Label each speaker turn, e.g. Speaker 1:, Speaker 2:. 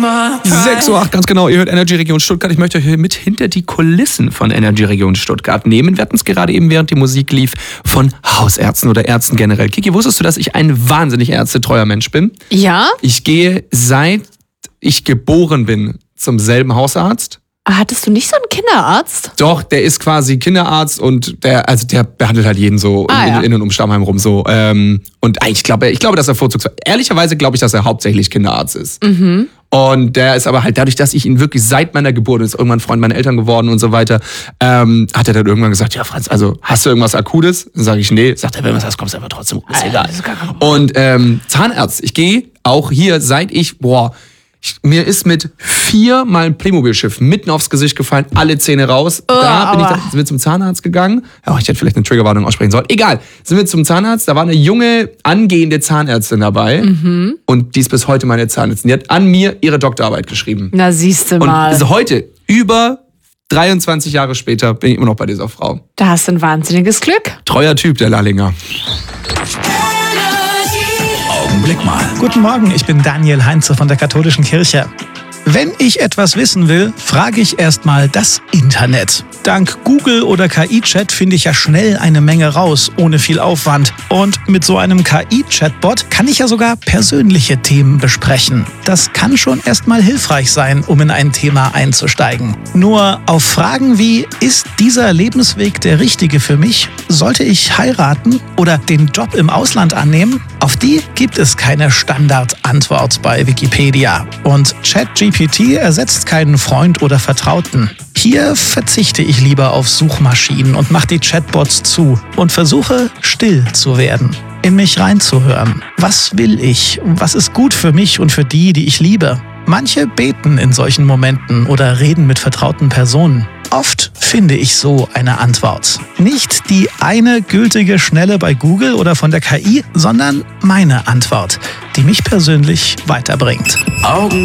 Speaker 1: 6:08 Uhr, ganz genau. Ihr hört Energy Region Stuttgart. Ich möchte euch mit hinter die Kulissen von Energy Region Stuttgart nehmen. Wir hatten es gerade eben, während die Musik lief, von Hausärzten oder Ärzten generell. Kiki, wusstest du, dass ich ein wahnsinnig ärztetreuer Mensch bin?
Speaker 2: Ja?
Speaker 1: Ich gehe, seit ich geboren bin, zum selben Hausarzt.
Speaker 2: Hattest du nicht so einen Kinderarzt?
Speaker 1: Doch, der ist quasi Kinderarzt und der behandelt halt jeden so in und um Stammheim rum so. Und ich glaube, dass er ehrlicherweise glaube ich, dass er hauptsächlich Kinderarzt ist.
Speaker 2: Mhm.
Speaker 1: Und der ist aber halt dadurch, dass ich ihn wirklich seit meiner Geburt, ist irgendwann Freund meiner Eltern geworden und so weiter, hat er dann irgendwann gesagt, ja Franz, also hast du irgendwas Akutes? Dann sage ich, nee. Sagt er, wenn was hast, kommst du einfach trotzdem. Ist egal. Und Zahnarzt, ich gehe auch hier, seit mir ist mit 4 Mal ein Playmobil-Schiff mitten aufs Gesicht gefallen, alle Zähne raus. Sind wir zum Zahnarzt gegangen. Ja, ich hätte vielleicht eine Triggerwarnung aussprechen sollen. Egal, sind wir zum Zahnarzt. Da war eine junge, angehende Zahnärztin dabei. Mhm. Und die ist bis heute meine Zahnärztin. Die hat an mir ihre Doktorarbeit geschrieben.
Speaker 2: Na, siehst du mal.
Speaker 1: Und heute, über 23 Jahre später, bin ich immer noch bei dieser Frau.
Speaker 2: Da hast du ein wahnsinniges Glück.
Speaker 1: Treuer Typ, der Lallinger.
Speaker 3: Augenblick mal. Guten Morgen, ich bin Daniel Heinze von der Katholischen Kirche. Wenn ich etwas wissen will, frage ich erstmal das Internet. Dank Google oder KI-Chat finde ich ja schnell eine Menge raus, ohne viel Aufwand. Und mit so einem KI-Chatbot kann ich ja sogar persönliche Themen besprechen. Das kann schon erstmal hilfreich sein, um in ein Thema einzusteigen. Nur auf Fragen wie, ist dieser Lebensweg der richtige für mich? Sollte ich heiraten oder den Job im Ausland annehmen? Auf die gibt es keine Standardantwort bei Wikipedia. Und ChatGPT ersetzt keinen Freund oder Vertrauten. Hier verzichte ich lieber auf Suchmaschinen und mache die Chatbots zu und versuche, still zu werden, in mich reinzuhören. Was will ich? Was ist gut für mich und für die, die ich liebe? Manche beten in solchen Momenten oder reden mit vertrauten Personen. Oft finde ich so eine Antwort. Nicht die eine gültige Schnelle bei Google oder von der KI, sondern meine Antwort, die mich persönlich weiterbringt.